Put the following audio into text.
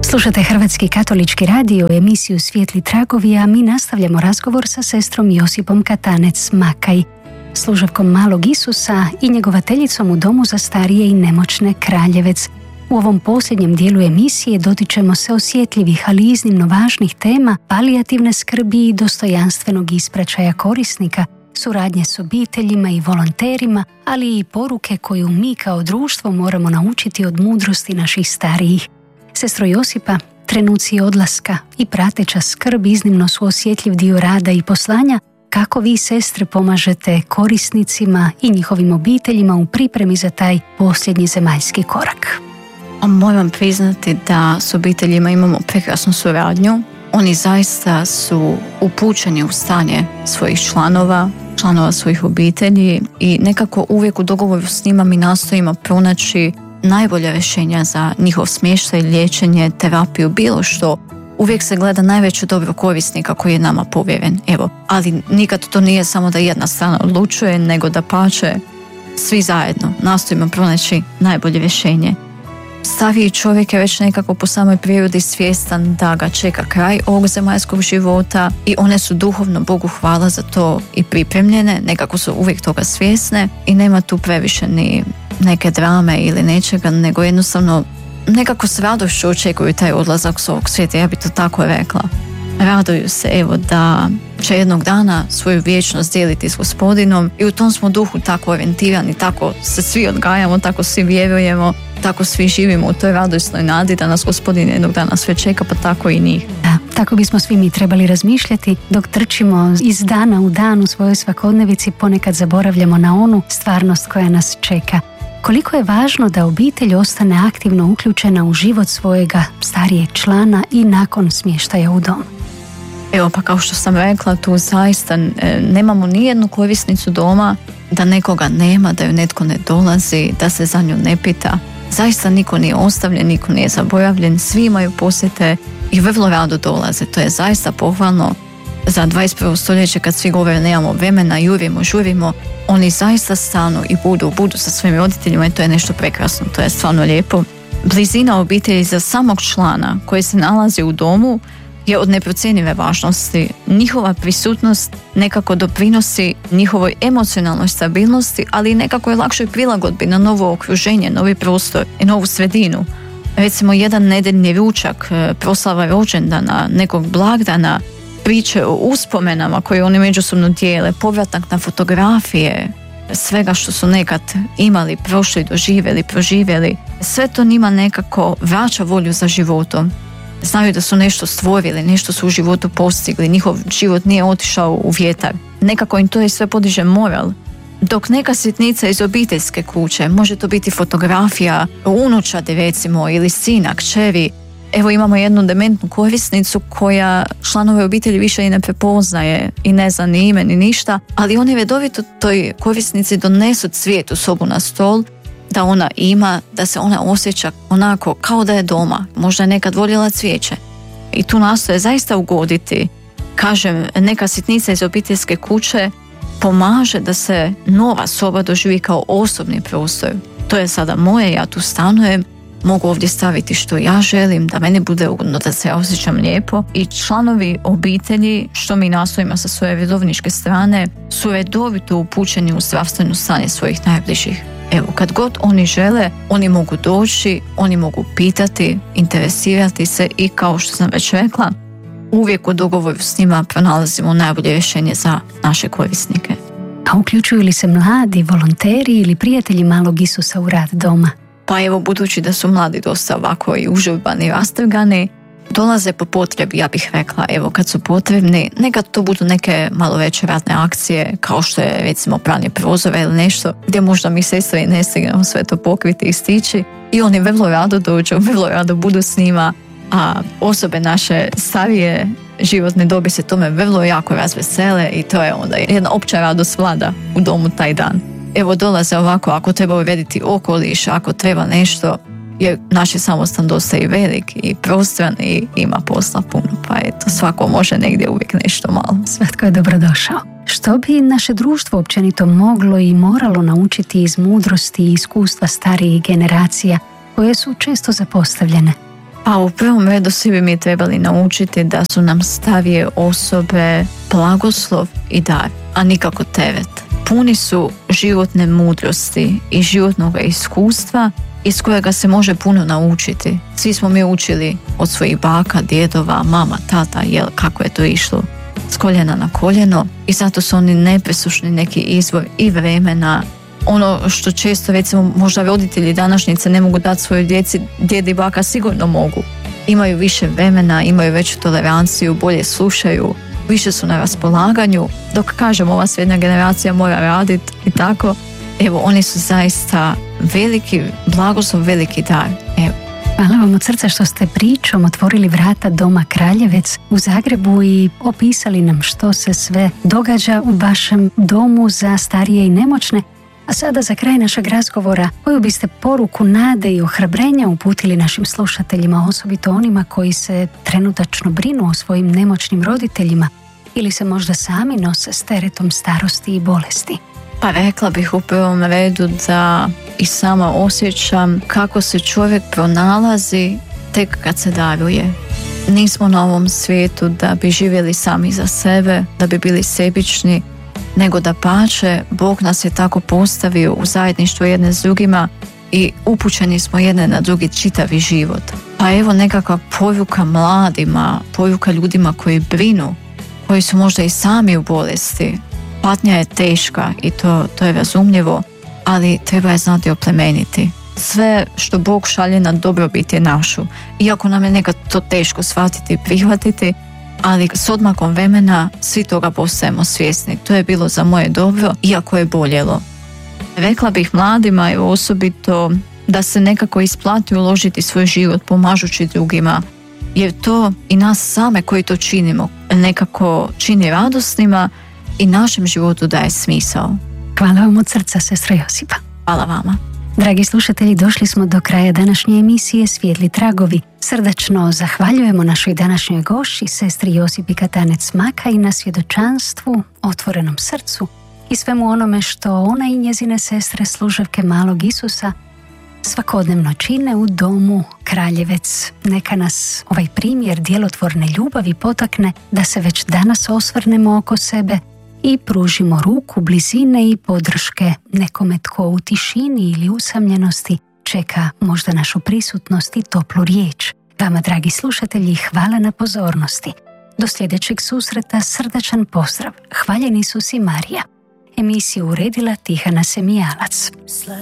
Slušate Hrvatski katolički radio, emisiju Svijetli tragovi, a mi nastavljamo razgovor sa sestrom Josipom Katanec-Makaj, služavkom Malog Isusa i njegovateljicom u Domu za starije i nemoćne Kraljevec. U ovom posljednjem dijelu emisije dotičemo se osjetljivih, ali iznimno važnih tema palijativne skrbi i dostojanstvenog ispraćaja korisnika, suradnje s obiteljima i volonterima, ali i poruke koju mi kao društvo moramo naučiti od mudrosti naših starijih. Sestro Josipa, trenuci odlaska i prateća skrb iznimno su osjetljiv dio rada i poslanja. Kako vi, sestre, pomažete korisnicima i njihovim obiteljima u pripremi za taj posljednji zemaljski korak? Moram priznati da s obiteljima imamo prekrasnu suradnju. Oni zaista su upućeni u stanje svojih članova svojih obitelji i nekako uvijek u dogovoru s njima mi nastojimo pronaći najbolja rješenja za njihov smještaj, liječenje, terapiju, bilo što. Uvijek se gleda najveće dobro korisnika koji je nama povjeren. Ali nikad to nije samo da jedna strana odlučuje, nego da pače svi zajedno nastojimo pronaći najbolje rješenje. Stariji čovjek je već nekako po samoj prirodi svjestan da ga čeka kraj ovog zemaljskog života i one su duhovno, Bogu hvala, za to i pripremljene, nekako su uvijek toga svjesne i nema tu previše ni neke drame ili nečega, nego jednostavno nekako s radošću očekuju taj odlazak s ovog svijeta, ja bi to tako rekla. Raduju se da će jednog dana svoju vječnost dijeliti s Gospodinom i u tom smo duhu tako orijentirani, tako se svi odgajamo, tako svi vjerujemo, tako svi živimo u toj radosnoj nadi da nas Gospodin jednog dana sve čeka, pa tako i njih. Da, tako bismo svi mi trebali razmišljati dok trčimo iz dana u dan u svojoj svakodnevici, ponekad zaboravljamo na onu stvarnost koja nas čeka. Koliko je važno da obitelj ostane aktivno uključena u život svojega starijeg člana i nakon smještaja u dom? Pa kao što sam rekla, tu zaista nemamo ni jednu korisnicu doma da nekoga nema, da joj netko ne dolazi, da se za nju ne pita. Zaista niko nije ostavljen, niko nije zaboravljen, svi imaju posjete i vrlo rado dolaze. To je zaista pohvalno za 21. stoljeće kad svi govore nemamo vremena, jurimo, žurimo. Oni zaista stanu i budu sa svojim roditeljima i to je nešto prekrasno, to je stvarno lijepo. Blizina obitelji za samog člana koji se nalazi u domu je od neprocjenjive važnosti. Njihova prisutnost nekako doprinosi njihovoj emocionalnoj stabilnosti, ali i nekako je lakšoj prilagodbi na novo okruženje, novi prostor i novu sredinu. Recimo jedan nedeljni ručak, proslava rođendana, nekog blagdana, priče o uspomenama koje oni međusobno dijele, povratak na fotografije, svega što su nekad imali, prošli, doživjeli, proživjeli. Sve to njima nekako vraća volju za životom. Znaju da su nešto stvorili, nešto su u životu postigli, njihov život nije otišao u vjetar. Nekako im to i sve podiže moral. Dok neka sitnica iz obiteljske kuće, može to biti fotografija unučadi recimo ili sina, kćeri. Imamo jednu dementnu korisnicu koja članove obitelji više i ne prepoznaje i ne zna ni ime ni ništa, ali oni redovito toj korisnici donesu cvijet u sobu na stol, da ona ima, da se ona osjeća onako kao da je doma. Možda je nekad voljela cvijeće. I tu nastoje zaista ugoditi. Kažem, neka sitnica iz obiteljske kuće pomaže da se nova soba doživi kao osobni prostor. To je sada moje, ja tu stanujem, mogu ovdje staviti što ja želim, da meni bude ugodno, da se ja osjećam lijepo. I članovi obitelji, što mi nastojimo sa svoje redovničke strane, su redovito upućeni u zdravstveno stanje svojih najbližih. Kad god oni žele, oni mogu doći, oni mogu pitati, interesirati se i kao što sam već rekla, uvijek u dogovoru s njima pronalazimo najbolje rješenje za naše korisnike. A uključuju li se mladi, volonteri ili prijatelji Malog Isusa u rad doma? Budući da su mladi dosta ovako i užurbani i rastrgani, dolaze po potrebi, ja bih rekla, kad su potrebni, nekad to budu neke malo veće radne akcije, kao što je recimo pranje prozora ili nešto, gdje možda mi sestre ne stignemo sve to pokriti i stići i oni vrlo rado dođu, vrlo rado budu s njima, a osobe naše starije životne dobi se tome vrlo jako razvesele i to je onda jedna opća radost vlada u domu taj dan. Dolaze ovako, ako treba urediti okoliš, ako treba nešto, jer naš je samostan dosta i velik i prostran i ima posla puno, pa svako može negdje uvijek nešto malo. Svatko je dobrodošao. Što bi naše društvo općenito moglo i moralo naučiti iz mudrosti i iskustva starijih generacija koje su često zapostavljene? Pa u prvom redu svi bi mi trebali naučiti da su nam starije osobe blagoslov i dar, a nikako teret. Puni su životne mudrosti i životnog iskustva iz kojega se može puno naučiti. Svi smo mi učili od svojih baka, djedova, mama, tata, kako je to išlo s koljena na koljeno, i zato su oni nepresušni neki izvor i vremena. Ono što često, recimo, možda roditelji današnjice ne mogu dati svojoj djeci, djed i baka sigurno mogu. Imaju više vremena, imaju veću toleranciju, bolje slušaju, više su na raspolaganju, dok kažem ova srednja generacija mora raditi i tako. Evo, oni su zaista veliki blagoslov, veliki dar. Evo. Hvala vam od srca što ste pričom otvorili vrata Doma Kraljevec u Zagrebu i opisali nam što se sve događa u vašem domu za starije i nemoćne. A sada za kraj našeg razgovora, koju biste poruku nade i ohrabrenja uputili našim slušateljima, osobito onima koji se trenutačno brinu o svojim nemoćnim roditeljima ili se možda sami nose s teretom starosti i bolesti? Pa rekla bih u prvom redu da i sama osjećam kako se čovjek pronalazi tek kad se daruje. Nismo na ovom svijetu da bi živjeli sami za sebe, da bi bili sebični, nego da pače, Bog nas je tako postavio u zajedništvo jedne s drugima i upućeni smo jedne na drugi čitavi život. Pa evo nekakva poruka mladima, poruka ljudima koji brinu, koji su možda i sami u bolesti. Patnja je teška i to je razumljivo, ali treba je znati oplemeniti. Sve što Bog šalje na dobrobit je našu, iako nam je nekad to teško shvatiti i prihvatiti, ali s odmakom vremena svi toga postajemo svjesni. To je bilo za moje dobro, iako je boljelo. Rekla bih mladima osobito da se nekako isplati uložiti svoj život pomažući drugima, jer to i nas same koji to činimo nekako čini radosnima i našem životu daje smisao. Hvala vam od srca, sestra Josipa. Hvala vama. Dragi slušatelji, došli smo do kraja današnje emisije Svijetli tragovi. Srdačno zahvaljujemo našoj današnjoj gošći, sestri Josipi Katanec-Makaj, na svjedočanstvu, otvorenom srcu i svemu onome što ona i njezine sestre služavke malog Isusa svakodnevno čine u Domu Kraljevec. Neka nas ovaj primjer djelotvorne ljubavi potakne da se već danas osvrnemo oko sebe i pružimo ruku blizine i podrške nekome tko u tišini ili usamljenosti čeka možda našu prisutnost i toplu riječ. Vama, dragi slušatelji, hvala na pozornosti. Do sljedećeg susreta srdačan pozdrav. Hvaljen Isus i Marija. Emisiju uredila Tihana Semijalac.